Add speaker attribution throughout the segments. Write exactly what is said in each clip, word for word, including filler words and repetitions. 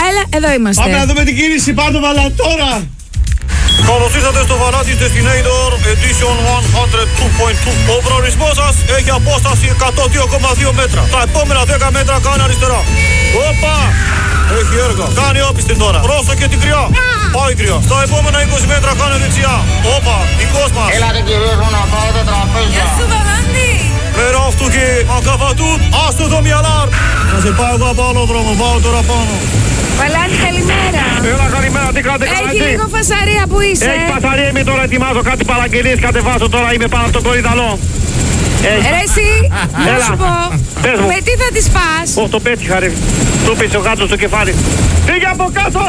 Speaker 1: Έλα, εδώ είμαστε.
Speaker 2: Πάμε να δούμε την κίνηση, πάμε βάλα τώρα.
Speaker 3: Καλώς ήρθατε στο Βαλάτης Destinator Edition εκατόν δύο κόμμα δύο. Ο προορισμός σας έχει απόσταση εκατόν δύο κόμμα δύο μέτρα. Τα επόμενα δέκα μέτρα κάνει αριστερά. Όπα! Έχει έργα. Κάνει όπιστη τώρα. Πρόσεχε την κρυά. Πάει κρυά. Στα επόμενα είκοσι μέτρα κάνει δεξιά. Όπα! Δικός μας.
Speaker 4: Έλατε κυρίες μου να πάτε τραπέζια.
Speaker 1: Γεια σου, Βαλάντη.
Speaker 3: Πέρα αυτού και ακαβατούν. Άστο το μυαλάρ. Θα σε πάω εγώ από άλλο δρόμο. Πάω τώρα πάνω.
Speaker 1: Βαλάντη, καλημέρα.
Speaker 3: Έλα καλημέρα, τι κάνετε καλά?
Speaker 1: Έχει λίγο φασαρία που είσαι.
Speaker 3: Έχει φασαρία, είμαι τώρα, ετοιμάζω κάτι παραγγελίες, κατεβάζω τώρα, είμαι πάνω από τον κορυδαλό.
Speaker 1: Ρε εσύ, να
Speaker 3: Έλα.
Speaker 1: σου πω,
Speaker 3: Πες μου.
Speaker 1: με τι θα τις πας?
Speaker 3: Ω, το πέτυχα ρε. Του πήσε ο γάτος στο κεφάλι. Φύγε από κάτω!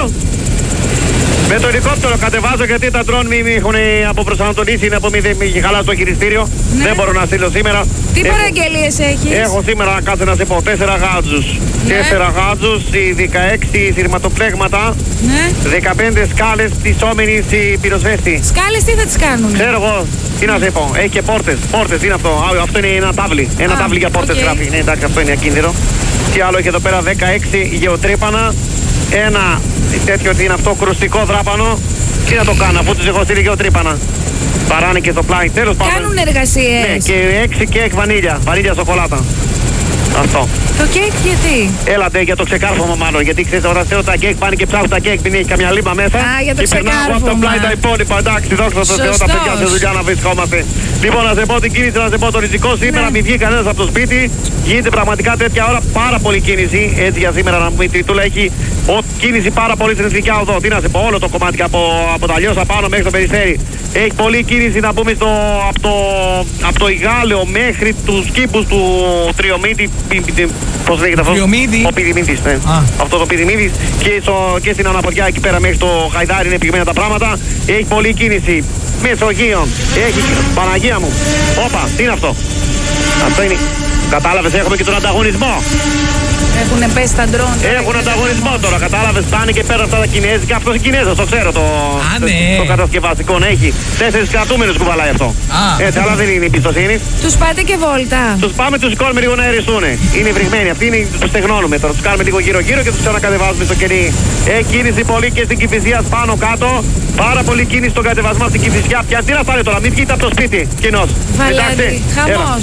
Speaker 3: Με το ελικόπτερο κατεβάζω γιατί τα ντρόν μη με έχουν αποπροσανατολίσει, είναι από μη δεν με είχε χαλάσει το χειριστήριο.
Speaker 1: Ναι.
Speaker 3: Δεν μπορώ να στείλω σήμερα.
Speaker 1: Τι
Speaker 3: Έχω-
Speaker 1: παραγγελίες έχεις?
Speaker 3: Έχω σήμερα, κάτσε να σε πω, τέσσερα γάτζους.
Speaker 1: Ναι.
Speaker 3: Τέσσερα γάτζους, οι δεκαέξι σειρματοπλέγματα,
Speaker 1: Ναι.
Speaker 3: δεκαπέντε σκάλες πτυσσόμενης η πυροσβέστη.
Speaker 1: Σκάλες τι θα τις κάνουν?
Speaker 3: Ξέρω εγώ, τι να σε πω, έχει και πόρτες. Πόρτες, τι είναι αυτό? Α, αυτό είναι ένα τάβλι. Ένα
Speaker 1: Α,
Speaker 3: τάβλι για πόρτες
Speaker 1: οκ.
Speaker 3: γράφει. Ναι, εντάξει, αυτό είναι ακίνδυνο. Τι άλλο έχει εδώ πέρα, δεκαέξι γεωτρύπανα. Ένα τέτοιο, τι είναι αυτό, κρουστικό δράπανο. Τι να το κάνω, αφού τους έχω στείλει γεωτρύπανα. Παράνε και στο πλάι, τέλος πάντων.
Speaker 1: Κάνουν εργασίες.
Speaker 3: Ναι, και έξι κέικ βανίλια, βανίλια σοκολάτα. Αυτό.
Speaker 1: Το κέικ γιατί?
Speaker 3: Έλατε για το ξεκάρφωμα μάλλον. Γιατί ξέρεις όταν θέλω τα κέικ πάνε και ψάχνουν τα κέικ, μην έχει καμιά λίμπα μέσα.
Speaker 1: Α, για το
Speaker 3: και περνάω από το
Speaker 1: ξεκάρφωμα.
Speaker 3: πλάι τα υπόλοιπα. Εντάξει, δόξα τω Θεώ, τα
Speaker 1: Σωστός.
Speaker 3: παιδιά σε δουλειά να βρισκόμαστε. Λοιπόν, να σε πω την κίνηση, να σε πω το ριζικό. Σήμερα
Speaker 1: Ναι.
Speaker 3: μην βγει κανένας από το σπίτι. Γίνεται πραγματικά τέτοια ώρα πάρα πολύ κίνηση. Έτσι για σήμερα να μου πει τούλα έχει ο, κίνηση πάρα πολύ στην Εθνική Οδό. Τι να σε πω, όλο το κομμάτι και από, από τα Λιώσα πάνω μέχρι το Περιστέρι. Έχει πολλή κίνηση να πούμε στο, από, το, από το Ιγάλεο μέχρι τους κήπους του Τριομήτη. Πώς λέγεται αυτό?
Speaker 5: Τριομήδη.
Speaker 3: Ο Πηδημίδης, ναι.
Speaker 5: Α.
Speaker 3: Αυτό το Πηδημίδης και, στο, και στην Αναποδιά εκεί πέρα μέχρι το Χαϊδάρι είναι πηγμένα τα πράγματα. Έχει πολλή κίνηση. Μεσογείων. Έχει. Παναγία μου. Όπα, τι είναι αυτό? Αυτό είναι. Κατάλαβες, έχουμε και τον ανταγωνισμό.
Speaker 1: Έχουνε πέσει τα ντρόν.
Speaker 3: Έχουν ανταγωνισμό τώρα, κατάλαβες, πάνε και πέρα αυτά τα κινέζικα. Αυτός είναι Κινέζος, το ξέρω το,
Speaker 5: Α, ναι.
Speaker 3: το κατασκευαστικό. Ναι, έχει τέσσερις κρατούμενους κουβαλάει αυτό.
Speaker 5: Α.
Speaker 3: Έτσι, αλλά δεν είναι εμπιστοσύνη.
Speaker 1: Τους πάτε και βόλτα.
Speaker 3: Τους πάμε, τους σηκώνουμε λίγο να αεριστούνε. Είναι βρυγμένοι, αυτοί είναι, τους στεγνώνουμε τώρα. Τους κάνουμε λίγο γύρω-γύρω και τους ξανακατεβάζουμε στο κενί. Έχει κίνηση πολύ και στην Κηφισιά πάνω κάτω. Πάρα πολύ κίνηση στον κατεβασμό στην Κηφισιά. Πια τι να πάνε τώρα, μην βγείτε από το σπίτι, κοινός.
Speaker 1: Βαλάντη, χαμός.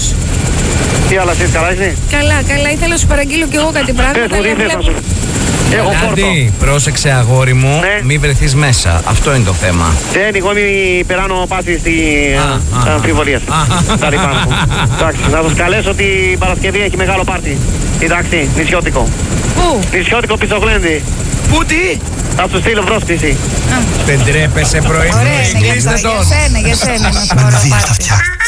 Speaker 3: Τι άλλα εσείς, καλά είσαι?
Speaker 1: Καλά, καλά, ήθελα να σου παραγγείλω κι εγώ κάτι
Speaker 3: Πες
Speaker 1: πράγματα.
Speaker 3: μου, τι
Speaker 1: αλλά
Speaker 3: θες να
Speaker 1: βλέπω-
Speaker 3: σου. Έχω φόρτο.
Speaker 5: Λάντι, πρόσεξε αγόρι μου,
Speaker 3: Ναι.
Speaker 5: μη βρεθείς μέσα. Αυτό είναι το θέμα.
Speaker 3: Δεν, εγώ μην περάνω πάση στη
Speaker 5: Α, α,
Speaker 3: αμφιβολία.
Speaker 5: α.
Speaker 3: Τα λοιπά μου. Εντάξει, να σας καλέσω την Παρασκευή έχει μεγάλο πάρτι. Εντάξει, νησιώτικο.
Speaker 1: Πού?
Speaker 3: Νησιώτικο πισογλέντι.
Speaker 5: Πού τι?
Speaker 3: Θα σου στείλω πρόσκληση.
Speaker 5: Δεν τρέπεσαι πρωί.
Speaker 1: Ωραία, είναι για
Speaker 5: Κλείστε
Speaker 1: αυτό,
Speaker 5: τον.
Speaker 1: για σένα, για σένα. να σου πάρω πάρτι.